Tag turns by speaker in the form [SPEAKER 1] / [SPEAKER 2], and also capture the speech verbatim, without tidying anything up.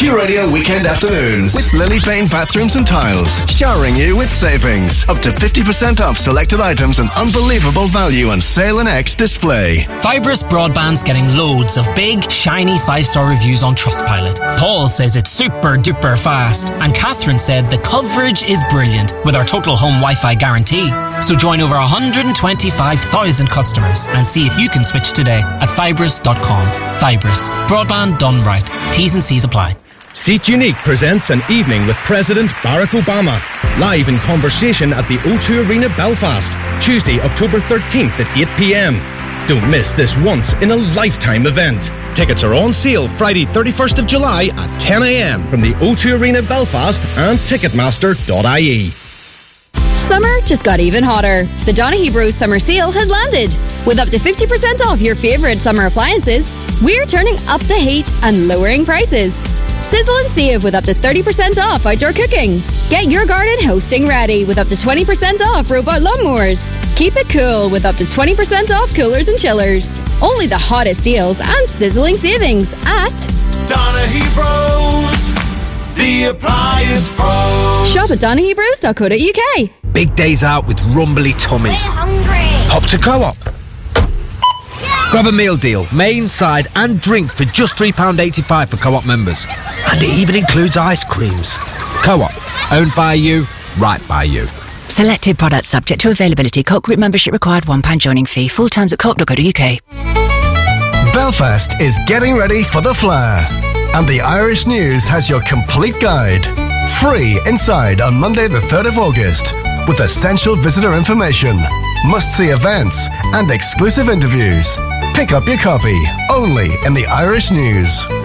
[SPEAKER 1] Q Radio Weekend Afternoons with Lily Payne Bathrooms and Tiles, showering you with savings. Up to fifty percent off selected items and unbelievable value on Sale and X display.
[SPEAKER 2] Fibrous Broadband's getting loads of big, shiny five-star reviews on Trustpilot. Paul says it's super duper fast, and Catherine said the coverage is brilliant with our total home Wi-Fi guarantee. So join over one hundred twenty-five thousand customers and see if you can switch today at fibrous dot com. Fibrous. Broadband done right. T's and C's apply.
[SPEAKER 3] Seat Unique presents an evening with President Barack Obama. Live in conversation at the O two Arena, Belfast. Tuesday, October thirteenth at eight p.m. Don't miss this once-in-a-lifetime event. Tickets are on sale Friday, thirty-first of July at ten a.m. from the O two Arena, Belfast and ticketmaster dot I E.
[SPEAKER 4] Summer just got even hotter. The Donaghy Bros Summer Sale has landed. With up to fifty percent off your favourite summer appliances, we're turning up the heat and lowering prices. Sizzle and save with up to thirty percent off outdoor cooking. Get your garden hosting ready with up to twenty percent off robot lawnmowers. Keep it cool with up to twenty percent off coolers and chillers. Only the hottest deals and sizzling savings at
[SPEAKER 5] Donaghy Bros, the appliance pros.
[SPEAKER 4] Shop at donaghy bros dot co dot U K.
[SPEAKER 6] Big days out with rumbly tummies.
[SPEAKER 7] I'm hungry.
[SPEAKER 6] Hop to Co-op. Grab a meal deal, main, side and drink for just three pounds eighty-five for Co-op members. And it even includes ice creams. Co-op, owned by you, right by you.
[SPEAKER 8] Selected products subject to availability. Co-op group membership required, one pound joining fee. Full terms at co op dot co dot U K.
[SPEAKER 1] Belfast is getting ready for the Flair. And the Irish News has your complete guide. Free inside on Monday the third of August. With essential visitor information, must-see events and exclusive interviews. Pick up your copy, only in the Irish News.